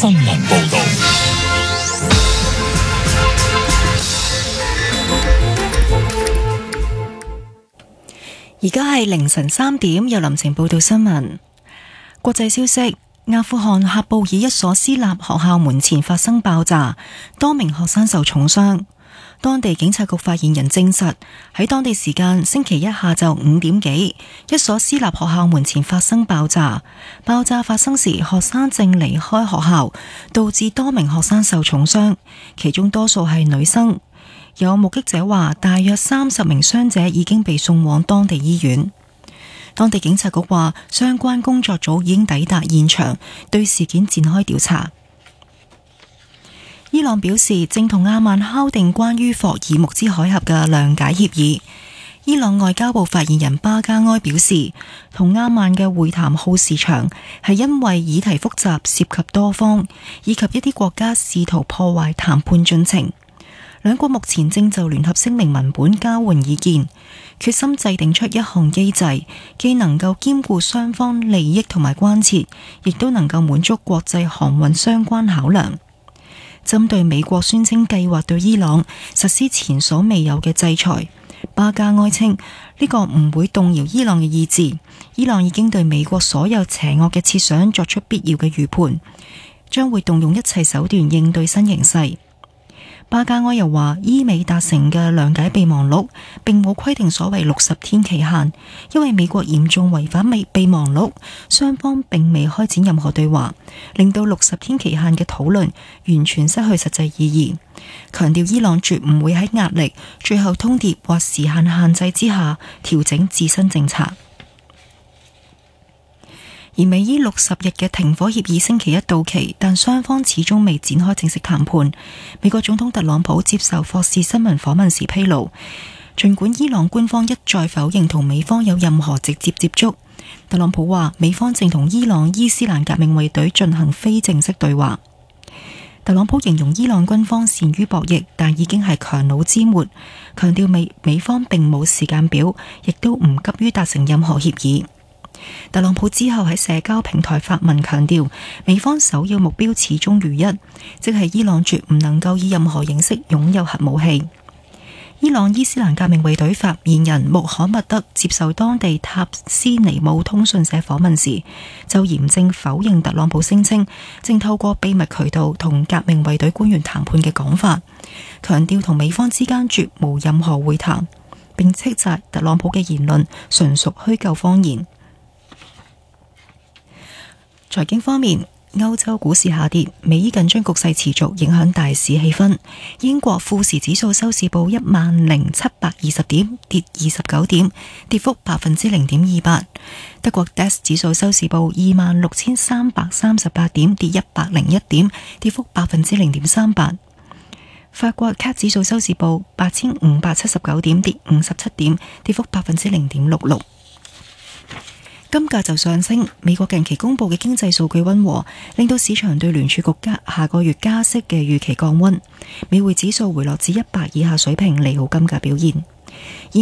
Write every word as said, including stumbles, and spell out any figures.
新聞報道。 而家係凌晨三點，由林晴報道新聞。國際消息：阿富汗喀布爾一所私立學校門前發生爆炸，多名學生受重傷。當地警察局發言人證實，喺當地時間星期一下晝五點幾，一所私立學校門前發生爆炸。爆炸發生時，學生正離開學校，導致多名學生受重傷，其中多數係女生。有目擊者話，大約三十名傷者已經被送往當地醫院。當地警察局話，相關工作組已經抵達現場，對事件展開調查。伊朗表示，正同阿曼敲定關於霍爾木茲海峽嘅諒解協議。伊朗外交部發言人巴加埃表示，同阿曼嘅會談耗時長，係因為議題複雜，涉及多方，以及一啲國家試圖破壞談判進程。兩國目前正就聯合聲明文本交換意見，決心制定出一項機制，既能夠兼顧雙方利益同埋關切，亦都能夠滿足國際航運相關考量。針對美國宣稱計劃對伊朗實施前所未有嘅制裁，巴加埃稱呢個唔會動搖伊朗嘅意志，伊朗已經對美國所有邪惡嘅設想作出必要嘅預判，將會動用一切手段應對新形勢。巴加埃又話，伊美達成嘅諒解備忘錄並冇規定所謂六十天期限，因為美國嚴重違反備備忘錄，雙方並未開展任何對話，令到六十天期限嘅討論完全失去實際意義。強調伊朗絕唔會喺壓力、最後通牒或時限限制之下調整自身政策。而美伊六十日嘅停火協議星期一到期，但雙方始終未展開正式談判。美國總統特朗普接受霍士新聞訪問時披露，儘管伊朗官方一再否認同美方有任何直接接觸，特朗普話美方正同伊朗伊斯蘭革命衛隊進行非正式對話。特朗普形容伊朗軍方善於博弈，但已經係強弩之末，強調美美方並冇時間表，亦都唔急於達成任何協議。特朗普之後喺社交平台發文強調，美方首要目標始終如一，即係伊朗絕唔能夠以任何形式擁有核武器。伊朗伊斯蘭革命衛隊發言人穆罕默德接受當地塔斯尼姆通訊社訪問時，就嚴正否認特朗普聲稱正透過秘密渠道同革命衛隊官員談判嘅講法，強調同美方之間絕無任何會談，並斥責特朗普嘅言論純屬虛構謊言。財經方面，歐洲股市下跌，美伊緊張局勢持續影響大市氣氛。英國富時指數收市報一萬零七百二十點，跌二十九點，跌幅百分之零點二八。德國 D A X 指數收市報二萬六千三百三十八點，跌一百零一點，跌幅百分之零點三八。法國 C A C 指數收市報八千五百七十九點，跌五十七點，跌幅百分之零點六六。金價就上升，美國近期公布嘅經濟數據溫和，令到市場對聯儲局加下個月加息嘅預期降溫，美匯指數回落至一百以下水平，利好金價表現。